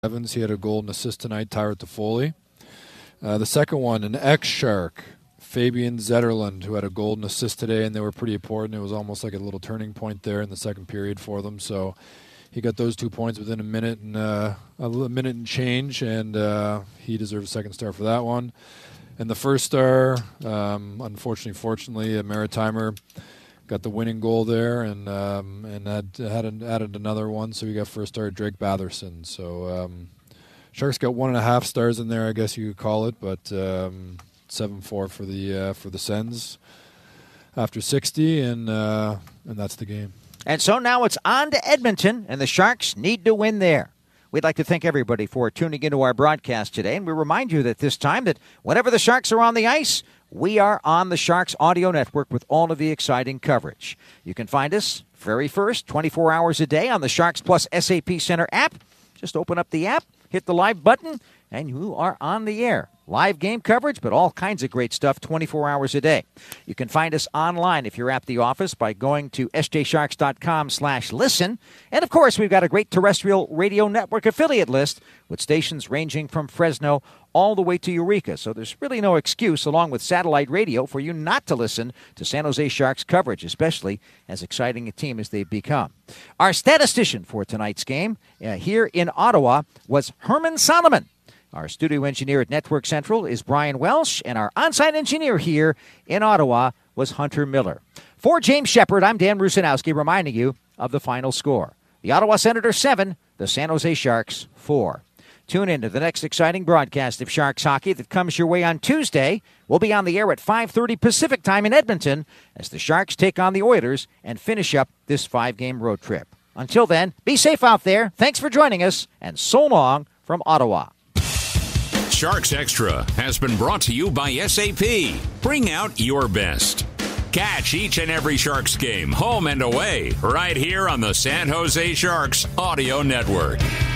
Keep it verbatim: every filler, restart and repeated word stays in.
Evans, he had a goal and assist tonight. Tyler Toffoli. Uh, the second one, an ex-Shark, Fabian Zetterlund, who had a goal and assist today, and they were pretty important. It was almost like a little turning point there in the second period for them. So he got those two points within a minute and uh, a minute and change, and uh, he deserves a second star for that one. And the first star, um, unfortunately, fortunately, a Maritimer got the winning goal there, and um, and had, had added another one, so we got first star Drake Batherson. So um, Sharks got one and a half stars in there, I guess you could call it, but um, seven four for the uh, for the Sens after sixty, and uh, and that's the game. And so now it's on to Edmonton, and the Sharks need to win there. We'd like to thank everybody for tuning into our broadcast today, and we remind you that this time that whenever the Sharks are on the ice, we are on the Sharks Audio Network with all of the exciting coverage. You can find us very first, twenty-four hours a day on the Sharks Plus S A P Center app. Just open up the app, hit the live button, and you are on the air. Live game coverage, but all kinds of great stuff twenty-four hours a day. You can find us online if you're at the office by going to s j sharks dot com slash listen. And, of course, we've got a great terrestrial radio network affiliate list with stations ranging from Fresno all the way to Eureka. So there's really no excuse, along with satellite radio, for you not to listen to San Jose Sharks coverage, especially as exciting a team as they've become. Our statistician for tonight's game uh, here in Ottawa was Herman Solomon. Our studio engineer at Network Central is Brian Welsh, and our on-site engineer here in Ottawa was Hunter Miller. For James Shepard, I'm Dan Rusanowski, reminding you of the final score. The Ottawa Senators seven, the San Jose Sharks four. Tune in to the next exciting broadcast of Sharks hockey that comes your way on Tuesday. We'll be on the air at five thirty Pacific time in Edmonton as the Sharks take on the Oilers and finish up this five-game road trip. Until then, be safe out there. Thanks for joining us, and so long from Ottawa. Sharks Extra has been brought to you by S A P. Bring out your best. Catch each and every Sharks game, home and away, right here on the San Jose Sharks Audio Network.